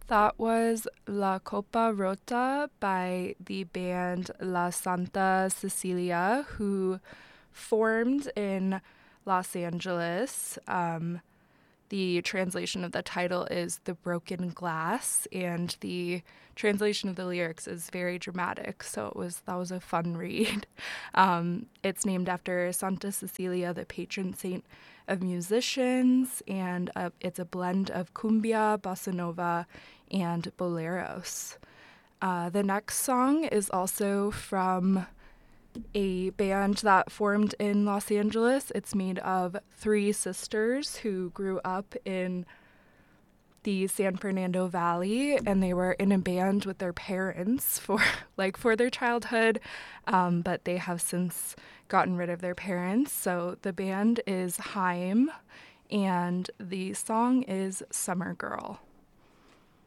That was La Copa Rota by the band La Santa Cecilia, who formed in Los Angeles. The translation of the title is The Broken Glass, and the translation of the lyrics is very dramatic, so that was a fun read. It's named after Santa Cecilia, the patron saint of musicians, and it's a blend of cumbia, bossa nova, and boleros. The next song is also from a band that formed in Los Angeles. It's made of three sisters who grew up in the San Fernando Valley, and they were in a band with their parents for their childhood, but they have since gotten rid of their parents. So the band is Haim, and the song is Summer Girl.